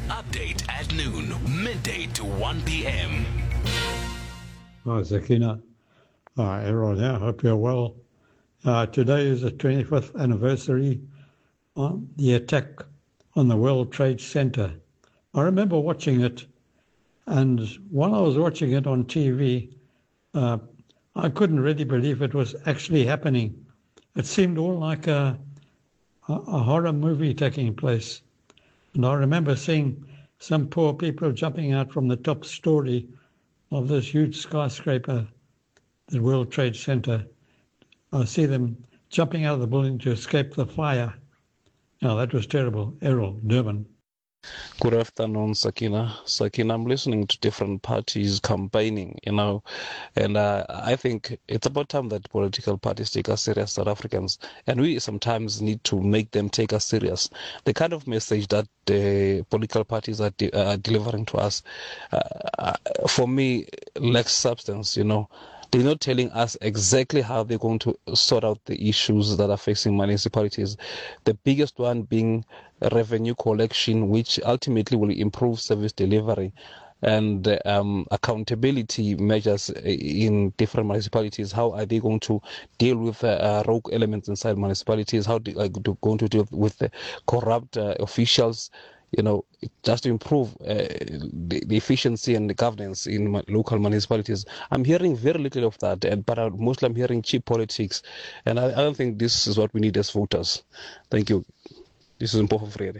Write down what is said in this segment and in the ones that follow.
Update at noon, midday to 1 p.m. Hi, Zakina. Hi, Errol here. Hope you're well. Today is the 25th anniversary on the attack on the World Trade Center. I remember watching it, and while I was watching it on TV, I couldn't really believe it was actually happening. It seemed all like a horror movie taking place. And I remember seeing some poor people jumping out from the top story of this huge skyscraper, the World Trade Center. I see them jumping out of the building to escape the fire. Now, that was terrible. Errol, Durban. Good afternoon, Sakina. Sakina, I'm listening to different parties campaigning, and I think it's about time that political parties take us serious, South Africans, and we sometimes need to make them take us serious. The kind of message that the political parties are delivering to us, for me, lacks substance, They're not telling us exactly how they're going to sort out the issues that are facing municipalities. The biggest one being revenue collection, which ultimately will improve service delivery, and accountability measures in different municipalities. How are they going to deal with rogue elements inside municipalities? How are they going to deal with the corrupt officials? Just to improve the efficiency and the governance in local municipalities. I'm hearing very little of that, but mostly I'm hearing cheap politics, and I don't think this is what we need as voters. Thank you. This is Mpofu Frere.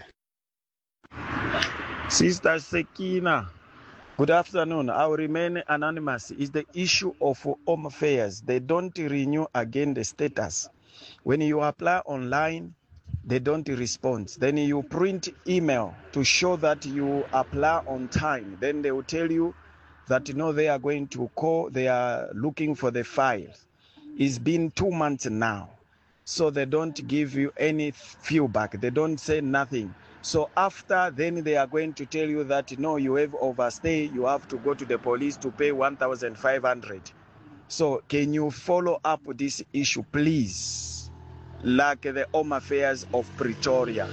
Sister Sekina, good afternoon. I will remain anonymous. It's the issue of home affairs. They don't renew again the status. When you apply online, they don't respond. Then you print email to show that you apply on time. Then they will tell you that they are going to call, they are looking for the files. It's been 2 months now. So they don't give you any feedback. They don't say nothing. So after, then they are going to tell you that no, you have overstayed, you have to go to the police to pay 1,500. So can you follow up this issue, please? Like the Home Affairs of Pretoria.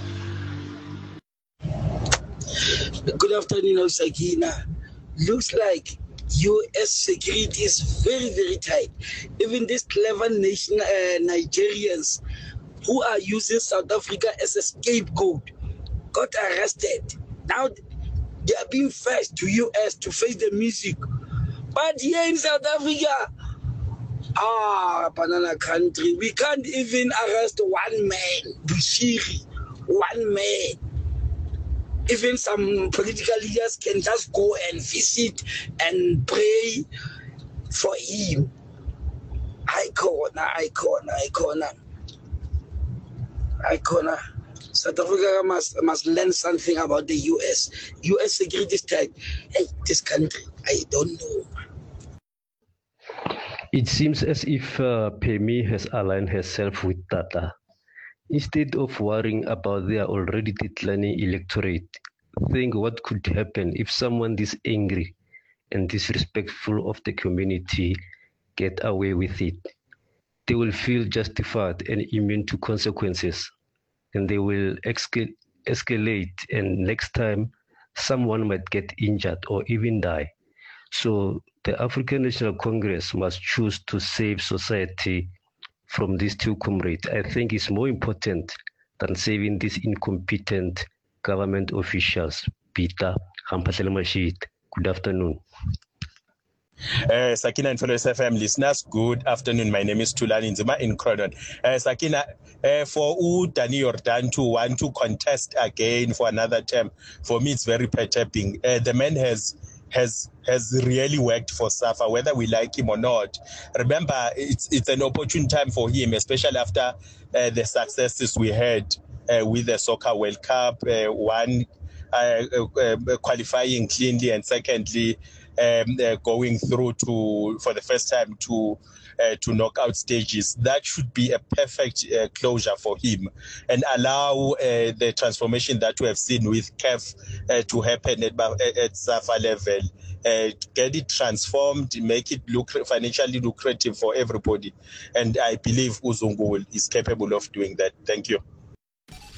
Good afternoon, Sakina. Looks like U.S. security is very, very tight. Even these clever Nigerians who are using South Africa as a scapegoat got arrested. Now they are being forced to U.S. to face the music. But here in South Africa, banana country, we can't even arrest one man, Bushiri, one man. Even some political leaders can just go and visit and pray for him. Icona. South Africa must learn something about the U.S. U.S. security is tight. Hey, this country, I don't know. It seems as if PEMI has aligned herself with Tata. Instead of worrying about their already declining electorate, think what could happen if someone this angry and disrespectful of the community get away with it. They will feel justified and immune to consequences, and they will escalate, and next time someone might get injured or even die. So the African National Congress must choose to save society from these two comrades. I think it's more important than saving these incompetent government officials. Peter Hampasele Mashid. Good afternoon. Sakina and fellow SFM listeners, good afternoon. My name is Tulani Nzima in Croydon. Sakina, for Danny Jordan to want to contest again for another term, for me it's very perturbing. The man has really worked for SAFA, whether we like him or not. Remember, it's an opportune time for him, especially after the successes we had with the Soccer World Cup, one qualifying cleanly, and secondly, going through for the first time to knockout stages. That should be a perfect closure for him and allow the transformation that we have seen with CAF to happen at SAFA level. Get it transformed, make it financially lucrative for everybody. And I believe Uzungu is capable of doing that. Thank you.